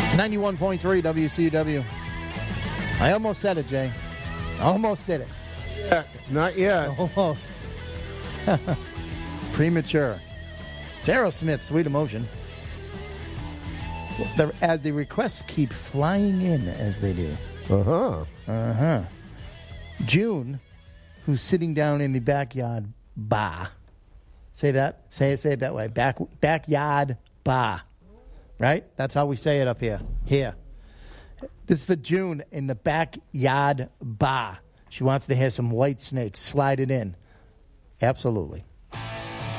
91.3 WCW. I almost said it, Jay. Almost did it. Yeah, not yet. Almost. Premature. It's Aerosmith, Sweet Emotion. The requests keep flying in as they do. Uh-huh. June, who's sitting down in the backyard bar. Say that. Say it that way. Backyard bar. Right? That's how we say it up here. Here. This is for June in the backyard bar. She wants to hear some White Snake. Slide it in. Absolutely.